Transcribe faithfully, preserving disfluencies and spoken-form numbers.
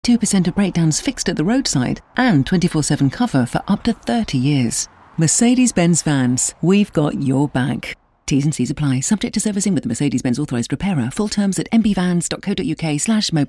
two percent of breakdowns fixed at the roadside, and twenty-four seven cover for up to thirty years. Mercedes-Benz Vans. We've got your back. T's and C's apply. Subject to servicing with the Mercedes-Benz authorised repairer. Full terms at m b vans dot co dot u k slash mobile.